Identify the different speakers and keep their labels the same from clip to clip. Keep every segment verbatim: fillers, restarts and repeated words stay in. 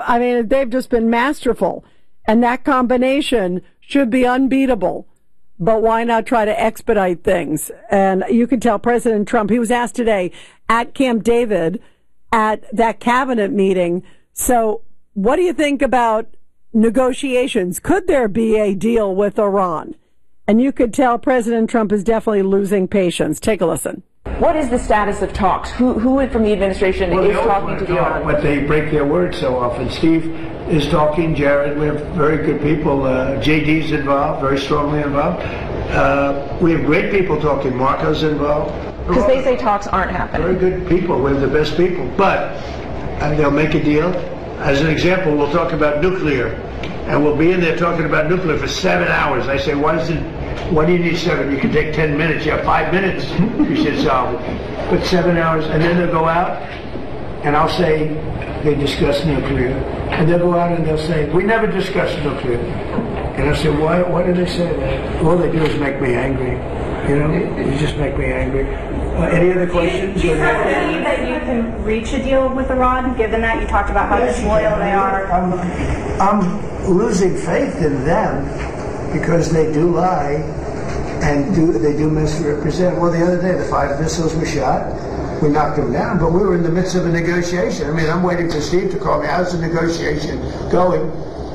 Speaker 1: I mean, they've just been masterful. And that combination should be unbeatable. But why not try to expedite things? And you can tell President Trump, he was asked today at Camp David at that cabinet meeting. So what do you think about negotiations? Could there be a deal with Iran? And you could tell President Trump is definitely losing patience. Take a listen.
Speaker 2: What is the status of talks? Who, who from the administration
Speaker 3: well,
Speaker 2: is talking to the Iran?
Speaker 3: But they break their word so often. Steve is talking. Jared, we have very good people. Uh, J D's involved, very strongly involved. Uh, we have great people talking. Marco's involved.
Speaker 2: Because they say talks aren't happening.
Speaker 3: Very good people. We have the best people. But and they'll make a deal. As an example, we'll talk about nuclear. And we'll be in there talking about nuclear for seven hours. I say, why, is it, why do you need seven? You can take ten minutes. You have five minutes. You should solve it. But seven hours. And then they'll go out, and I'll say, they discuss nuclear. And they'll go out and they'll say, we never discussed nuclear. And I'll say, why, why do they say that? All they do is make me angry. You know, you just make me angry. Uh, any other questions?
Speaker 4: Do you believe that you can reach a deal with Iran, given that you talked about how
Speaker 3: yes,
Speaker 4: disloyal they are?
Speaker 3: I'm, I'm losing faith in them because they do lie and do they do misrepresent. Well, the other day, the five missiles were shot. We knocked them down, but we were in the midst of a negotiation. I mean, I'm waiting for Steve to call me. How's the negotiation going?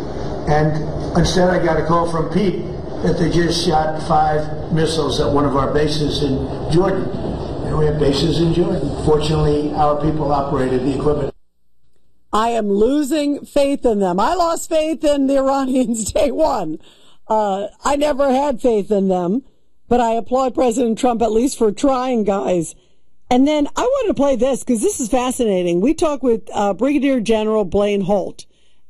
Speaker 3: And instead, I got a call from Pete that they just shot five missiles at one of our bases in Jordan. And we have bases in Jordan. Fortunately, our people operated the equipment.
Speaker 1: I am losing faith in them. I lost faith in the Iranians day one. Uh, I never had faith in them, but I applaud President Trump at least for trying, guys. And then I wanted to play this because this is fascinating. We talked with uh, Brigadier General Blaine Holt,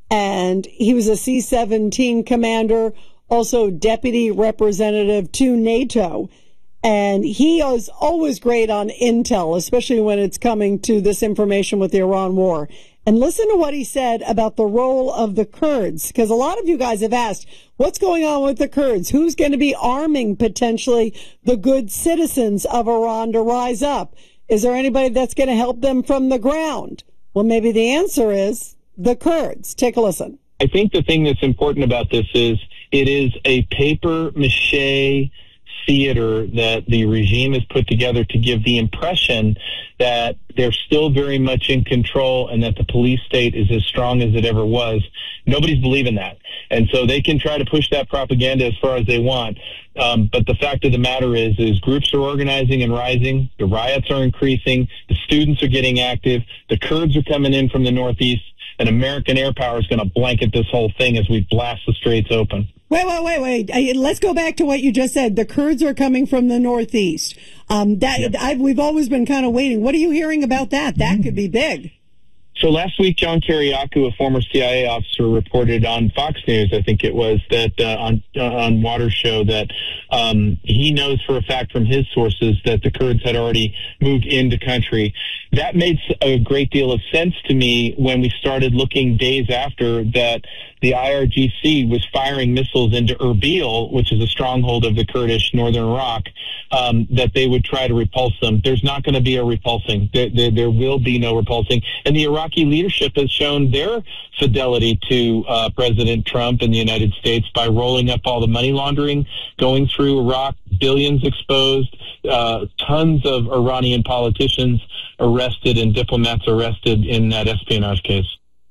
Speaker 1: and he was a C seventeen commander, also deputy representative to NATO. And he is always great on intel, especially when it's coming to this information with the Iran war. And listen to what he said about the role of the Kurds, because a lot of you guys have asked, what's going on with the Kurds? Who's going to be arming potentially the good citizens of Iran to rise up? Is there anybody that's going to help them from the ground? Well, maybe the answer is the Kurds. Take a listen.
Speaker 5: I think the thing that's important about this is it is a paper mache theater that the regime has put together to give the impression that they're still very much in control and that the police state is as strong as it ever was. Nobody's believing that. And so they can try to push that propaganda as far as they want. Um, but the fact of the matter is, is groups are organizing and rising. The riots are increasing. The students are getting active. The Kurds are coming in from the Northeast. And American air power is going to blanket this whole thing as we blast the straits open.
Speaker 1: Wait, wait, wait, wait. Uh, let's go back to what you just said. The Kurds are coming from the Northeast. Um, that yep. I, we've always been kind of waiting. What are you hearing about that? That could be big.
Speaker 5: So last week, John Kiriakou, a former C I A officer, reported on Fox News, I think it was, that uh, on uh, on Waters' show that um, he knows for a fact from his sources that the Kurds had already moved into country. That made a great deal of sense to me when we started looking days after that the I R G C was firing missiles into Erbil, which is a stronghold of the Kurdish northern Iraq, um, that they would try to repulse them. There's not going to be a repulsing. There, there, there will be no repulsing. And the Iraqi leadership has shown their fidelity to uh, President Trump and the United States by rolling up all the money laundering going through Iraq, billions exposed, uh, tons of Iranian politicians arrested and diplomats arrested in that espionage case.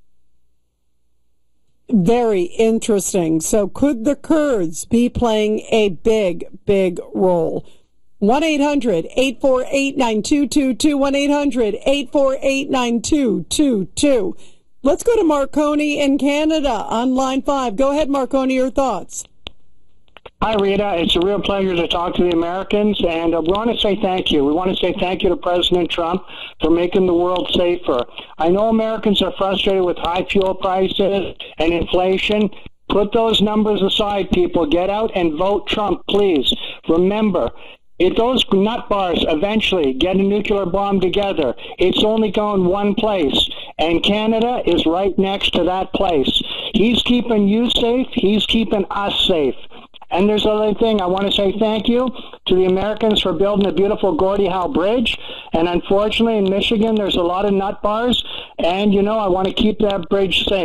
Speaker 1: Very interesting. So could the Kurds be playing a big, big role? one eight hundred eight four eight nine two two two, one eight hundred eight four eight nine two two two. Let's go to Marconi in Canada on line five. Go ahead, Marconi, your thoughts.
Speaker 6: Hi, Rita. It's a real pleasure to talk to the Americans, and uh, we want to say thank you. We want to say thank you to President Trump for making the world safer. I know Americans are frustrated with high fuel prices and inflation. Put those numbers aside, people. Get out and vote Trump, please. Remember, if those nut bars eventually get a nuclear bomb together, it's only going one place, and Canada is right next to that place. He's keeping you safe. He's keeping us safe. And there's another thing. I want to say thank you to the Americans for building a beautiful Gordie Howe Bridge. And unfortunately, in Michigan, there's a lot of nut bars. And, you know, I want to keep that bridge safe.